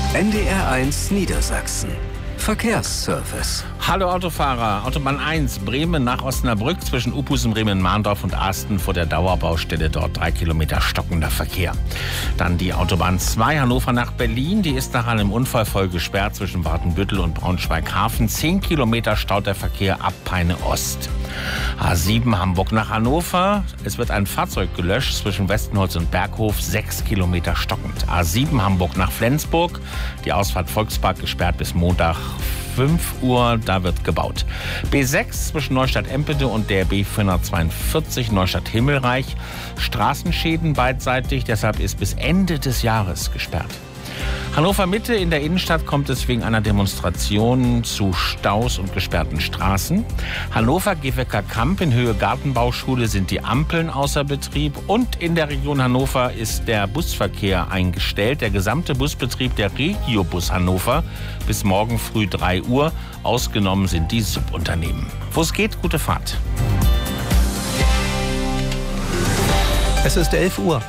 NDR1 Niedersachsen. Verkehrsservice. Hallo Autofahrer, Autobahn 1, Bremen nach Osnabrück zwischen Uphusen, Bremen-Mahndorf und Asten vor der Dauerbaustelle, dort 3 Kilometer stockender Verkehr. Dann die Autobahn 2, Hannover nach Berlin, die ist nach einem Unfall voll gesperrt zwischen Watenbüttel und Braunschweig-Hafen. 10 Kilometer staut der Verkehr ab Peine Ost. A7 Hamburg nach Hannover, es wird ein Fahrzeug gelöscht zwischen Westenholz und Berghof, 6 Kilometer stockend. A7 Hamburg nach Flensburg, die Ausfahrt Volkspark gesperrt bis Montag 5 Uhr, da wird gebaut. B6 zwischen Neustadt-Empede und der B442 Neustadt-Himmelreich. Straßenschäden beidseitig, deshalb ist bis Ende des Jahres gesperrt. Hannover Mitte, in der Innenstadt kommt es wegen einer Demonstration zu Staus und gesperrten Straßen. Hannover Gewecker Kamp in Höhe Gartenbauschule sind die Ampeln außer Betrieb. Und in der Region Hannover ist der Busverkehr eingestellt. Der gesamte Busbetrieb der Regiobus Hannover bis morgen früh 3 Uhr. Ausgenommen sind die Subunternehmen. Wo es geht, gute Fahrt. Es ist 11 Uhr.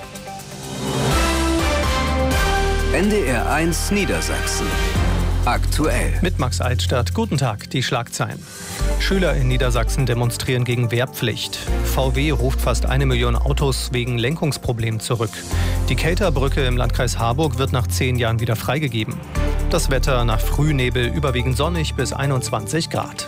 NDR1 Niedersachsen. Aktuell. Mit Max Altstadt. Guten Tag, die Schlagzeilen. Schüler in Niedersachsen demonstrieren gegen Wehrpflicht. VW ruft fast 1 Million Autos wegen Lenkungsproblemen zurück. Die Decaturbrücke im Landkreis Harburg wird nach 10 Jahren wieder freigegeben. Das Wetter nach Frühnebel überwiegend sonnig bis 21 Grad.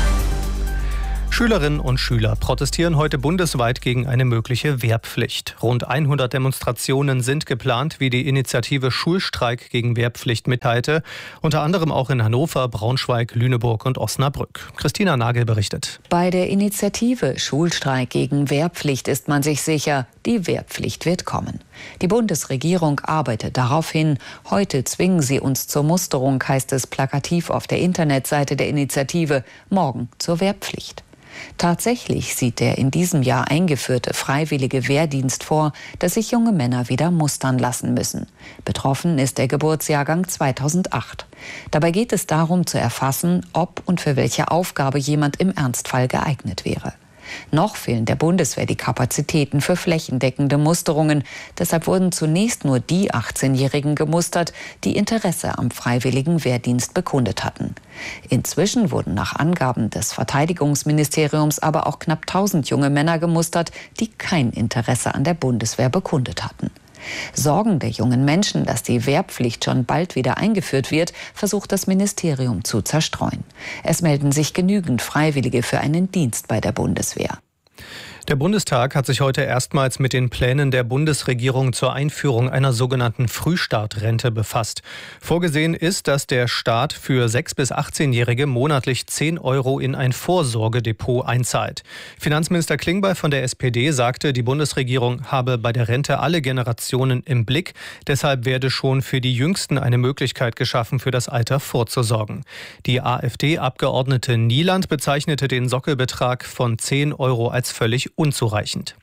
Schülerinnen und Schüler protestieren heute bundesweit gegen eine mögliche Wehrpflicht. Rund 100 Demonstrationen sind geplant, wie die Initiative Schulstreik gegen Wehrpflicht mitteilte. Unter anderem auch in Hannover, Braunschweig, Lüneburg und Osnabrück. Christina Nagel berichtet. Bei der Initiative Schulstreik gegen Wehrpflicht ist man sich sicher, die Wehrpflicht wird kommen. Die Bundesregierung arbeitet darauf hin. Heute zwingen sie uns zur Musterung, heißt es plakativ auf der Internetseite der Initiative. Morgen zur Wehrpflicht. Tatsächlich sieht der in diesem Jahr eingeführte freiwillige Wehrdienst vor, dass sich junge Männer wieder mustern lassen müssen. Betroffen ist der Geburtsjahrgang 2008. Dabei geht es darum zu erfassen, ob und für welche Aufgabe jemand im Ernstfall geeignet wäre. Noch fehlen der Bundeswehr die Kapazitäten für flächendeckende Musterungen. Deshalb wurden zunächst nur die 18-Jährigen gemustert, die Interesse am freiwilligen Wehrdienst bekundet hatten. Inzwischen wurden nach Angaben des Verteidigungsministeriums aber auch knapp 1000 junge Männer gemustert, die kein Interesse an der Bundeswehr bekundet hatten. Sorgen der jungen Menschen, dass die Wehrpflicht schon bald wieder eingeführt wird, versucht das Ministerium zu zerstreuen. Es melden sich genügend Freiwillige für einen Dienst bei der Bundeswehr. Der Bundestag hat sich heute erstmals mit den Plänen der Bundesregierung zur Einführung einer sogenannten Frühstartrente befasst. Vorgesehen ist, dass der Staat für 6- bis 18-Jährige monatlich 10 € in ein Vorsorgedepot einzahlt. Finanzminister Klingbeil von der SPD sagte, die Bundesregierung habe bei der Rente alle Generationen im Blick. Deshalb werde schon für die Jüngsten eine Möglichkeit geschaffen, für das Alter vorzusorgen. Die AfD-Abgeordnete Nieland bezeichnete den Sockelbetrag von 10 € als völlig unzureichend.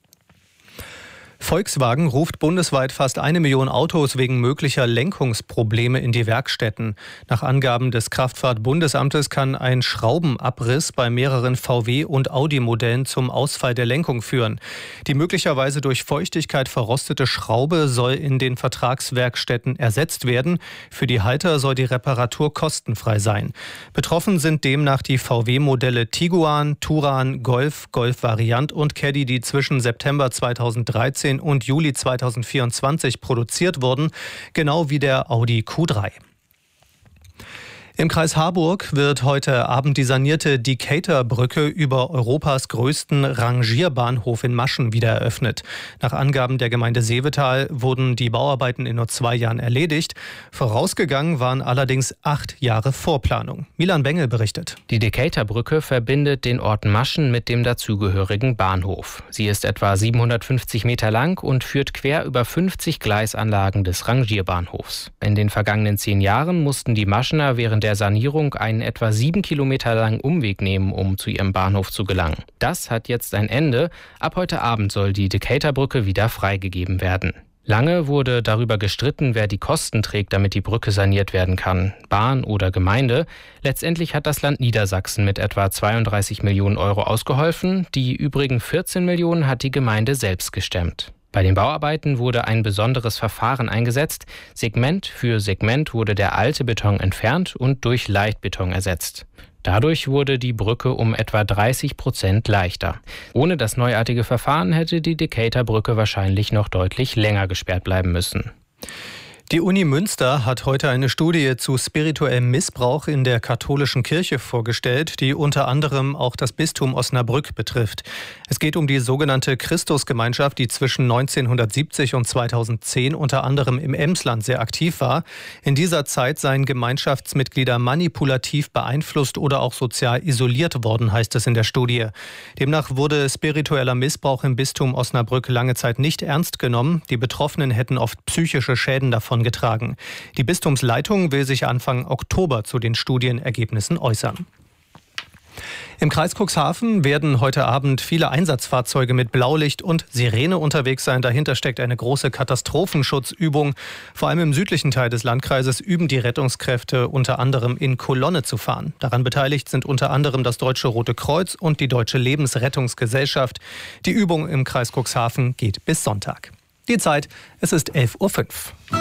Volkswagen ruft bundesweit fast 1 Million Autos wegen möglicher Lenkungsprobleme in die Werkstätten. Nach Angaben des Kraftfahrt-Bundesamtes kann ein Schraubenabriss bei mehreren VW- und Audi-Modellen zum Ausfall der Lenkung führen. Die möglicherweise durch Feuchtigkeit verrostete Schraube soll in den Vertragswerkstätten ersetzt werden. Für die Halter soll die Reparatur kostenfrei sein. Betroffen sind demnach die VW-Modelle Tiguan, Touran, Golf, Golf Variant und Caddy, die zwischen September 2013 und Juli 2024 produziert wurden, genau wie der Audi Q3. Im Kreis Harburg wird heute Abend die sanierte Decaturbrücke über Europas größten Rangierbahnhof in Maschen wieder eröffnet. Nach Angaben der Gemeinde Seevetal wurden die Bauarbeiten in nur 2 Jahren erledigt. Vorausgegangen waren allerdings 8 Jahre Vorplanung. Milan Bengel berichtet. Die Decaturbrücke verbindet den Ort Maschen mit dem dazugehörigen Bahnhof. Sie ist etwa 750 Meter lang und führt quer über 50 Gleisanlagen des Rangierbahnhofs. In den vergangenen 10 Jahren mussten die Maschener während der Sanierung einen etwa 7 Kilometer langen Umweg nehmen, um zu ihrem Bahnhof zu gelangen. Das hat jetzt ein Ende. Ab heute Abend soll die Decaturbrücke wieder freigegeben werden. Lange wurde darüber gestritten, wer die Kosten trägt, damit die Brücke saniert werden kann, Bahn oder Gemeinde. Letztendlich hat das Land Niedersachsen mit etwa 32 Millionen € ausgeholfen. Die übrigen 14 Millionen hat die Gemeinde selbst gestemmt. Bei den Bauarbeiten wurde ein besonderes Verfahren eingesetzt. Segment für Segment wurde der alte Beton entfernt und durch Leichtbeton ersetzt. Dadurch wurde die Brücke um etwa 30% leichter. Ohne das neuartige Verfahren hätte die Decatur-Brücke wahrscheinlich noch deutlich länger gesperrt bleiben müssen. Die Uni Münster hat heute eine Studie zu spirituellem Missbrauch in der katholischen Kirche vorgestellt, die unter anderem auch das Bistum Osnabrück betrifft. Es geht um die sogenannte Christusgemeinschaft, die zwischen 1970 und 2010 unter anderem im Emsland sehr aktiv war. In dieser Zeit seien Gemeinschaftsmitglieder manipulativ beeinflusst oder auch sozial isoliert worden, heißt es in der Studie. Demnach wurde spiritueller Missbrauch im Bistum Osnabrück lange Zeit nicht ernst genommen. Die Betroffenen hätten oft psychische Schäden davon getragen. Die Bistumsleitung will sich Anfang Oktober zu den Studienergebnissen äußern. Im Kreis Cuxhaven werden heute Abend viele Einsatzfahrzeuge mit Blaulicht und Sirene unterwegs sein. Dahinter steckt eine große Katastrophenschutzübung. Vor allem im südlichen Teil des Landkreises üben die Rettungskräfte unter anderem in Kolonne zu fahren. Daran beteiligt sind unter anderem das Deutsche Rote Kreuz und die Deutsche Lebensrettungsgesellschaft. Die Übung im Kreis Cuxhaven geht bis Sonntag. Die Zeit, es ist 11:05 Uhr.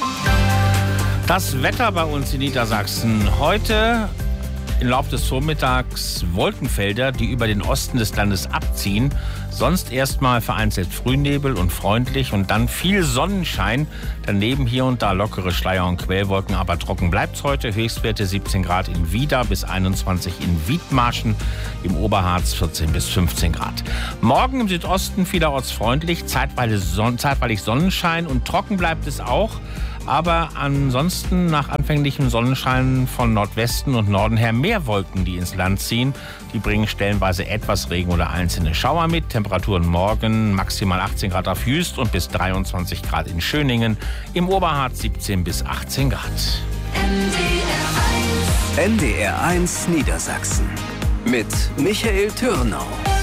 Das Wetter bei uns in Niedersachsen. Heute im Laufe des Vormittags Wolkenfelder, die über den Osten des Landes abziehen. Sonst erstmal vereinzelt Frühnebel und freundlich und dann viel Sonnenschein. Daneben hier und da lockere Schleier- und Quellwolken, aber trocken bleibt's heute. Höchstwerte 17 Grad in Wieder bis 21 in Wiedmarschen. Im Oberharz 14 bis 15 Grad. Morgen im Südosten vielerorts freundlich, zeitweilig Sonnenschein und trocken bleibt es auch. Aber ansonsten nach anfänglichem Sonnenschein von Nordwesten und Norden her mehr Wolken, die ins Land ziehen. Die bringen stellenweise etwas Regen oder einzelne Schauer mit. Temperaturen morgen maximal 18 Grad auf Jüst und bis 23 Grad in Schöningen. Im Oberharz 17 bis 18 Grad. NDR 1 Niedersachsen mit Michael Türnau.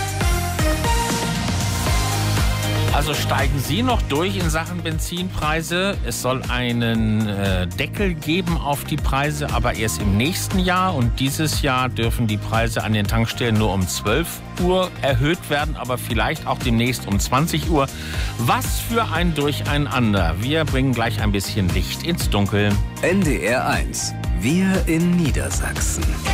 Also steigen Sie noch durch in Sachen Benzinpreise. Es soll einen Deckel geben auf die Preise, aber erst im nächsten Jahr. Und dieses Jahr dürfen die Preise an den Tankstellen nur um 12 Uhr erhöht werden, aber vielleicht auch demnächst um 20 Uhr. Was für ein Durcheinander. Wir bringen gleich ein bisschen Licht ins Dunkel. NDR 1, wir in Niedersachsen.